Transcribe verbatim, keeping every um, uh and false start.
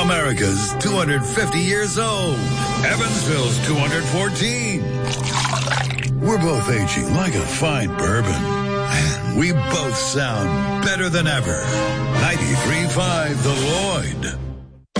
America's two hundred fifty years old. Evansville's two hundred fourteen. We're both aging like a fine bourbon. And we both sound better than ever. ninety-three point five The Lloyd.